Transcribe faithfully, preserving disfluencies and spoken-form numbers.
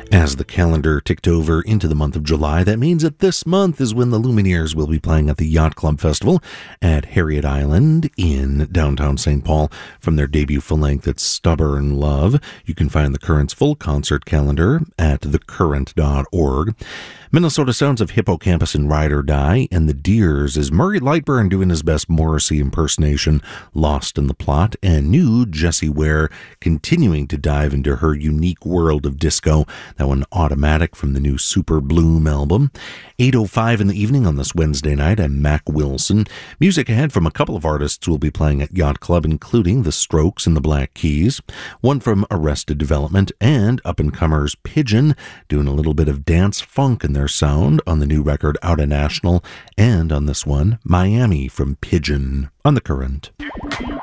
As the calendar ticked over into the month of July, that means that this month is when the Lumineers will be playing at the Yacht Club Festival at Harriet Island in downtown Saint Paul from their debut full-length It's Stubborn Love. You can find the Current's full concert calendar at the current dot org. Minnesota Sounds of Hippocampus and Ride or Die, and The Deers is Murray Lightburn doing his best Morrissey impersonation, Lost in the Plot, and new Jessie Ware continuing to dive into her unique world of disco. That one, Automatic, from the new Super Bloom album. eight oh five in the evening on this Wednesday night, I'm Mac Wilson. Music ahead from a couple of artists who will be playing at Yacht Club, including The Strokes and the Black Keys, one from Arrested Development, and up-and-comers Pigeon, doing a little bit of dance funk in their sound on the new record Outta National, and on this one, Miami from Pigeon on The Current.